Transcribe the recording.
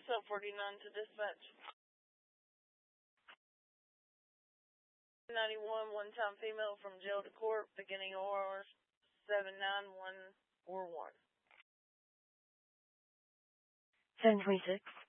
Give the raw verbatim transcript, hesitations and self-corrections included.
Sub forty-nine to dispatch. ninety-one, one-time female from jail to court, beginning O R seven nine one four one. seven twenty-six.